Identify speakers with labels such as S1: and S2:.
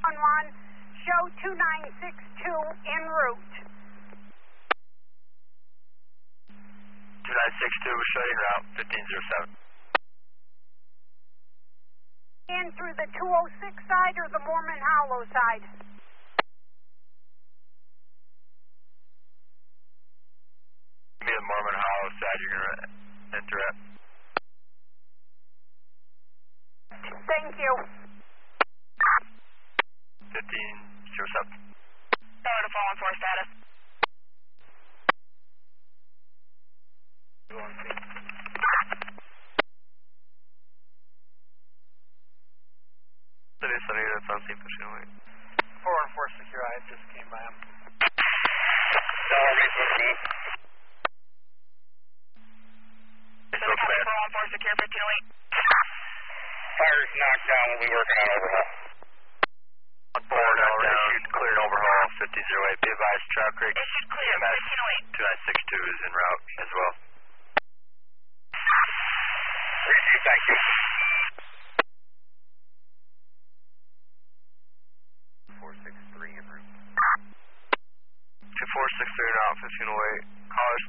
S1: 911. Show 2962 en route.
S2: 2962, we're showing route 1507.
S1: In through the 206 side or the Mormon Hollow side?
S2: Give me the Mormon Hollow side, you're going to enter it.
S1: Thank you.
S2: 1507.
S3: Tower to fallen for status.
S2: City Sunny, that's on scene, pushing away.
S4: 414 secure, I just came by him.
S2: Tower, repeat.
S3: City 414 secure, 1508.
S2: Fire's knocked down, we'll be working on overhaul. 1-4, knocked down, cleared overhaul, 1508. Be advised, Trout Creek.
S3: Issued clear, 1508.
S2: 2962 is en route as well. Thank you. 463 en route. 2463 now, 1508. Callers